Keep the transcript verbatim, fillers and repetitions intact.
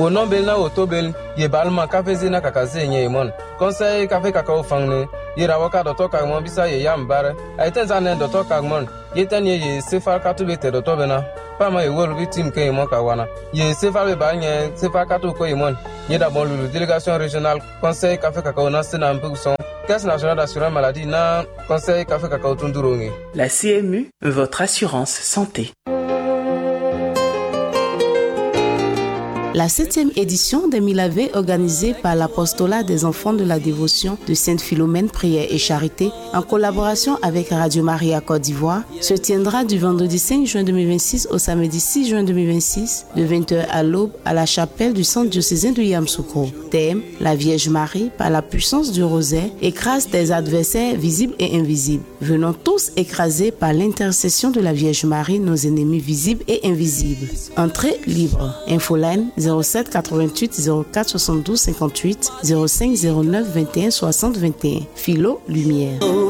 Au nom belna otobel ye balma café zina kakaze nye imon. Conseil café kakao fangne ye rawaka doto kagmon bisa ye yambare. Aiten zanen doto kagmon ye tenye ye sefar katu bete doto bena. Pama ye wolu bitim ke imon kawana. Ye sefar be banye sefar katu ko imon. Ye d'abord le délégation régionale conseil café kakao na sena mpukson. Caisse nationale d'assurance maladie na conseil café kakao tundurongi. La C M U, votre assurance santé. La septième édition des Milavés organisée par l'Apostolat des enfants de la dévotion de Sainte Philomène Prière et Charité en collaboration avec Radio Maria Côte d'Ivoire se tiendra du vendredi cinq juin deux mille vingt-six au samedi six juin deux mille vingt-six de vingt heures à l'aube à la chapelle du centre diocésain de Yamoussoukro. Thème: La Vierge Marie, par la puissance du rosaire, écrase des adversaires visibles et invisibles. Venons tous écraser par l'intercession de la Vierge Marie nos ennemis visibles et invisibles. Entrée libre. Infoline zéro sept quatre-vingt-huit zéro quatre soixante-douze cinquante-huit zéro cinq zéro neuf vingt et un soixante vingt et un. Philo Lumière.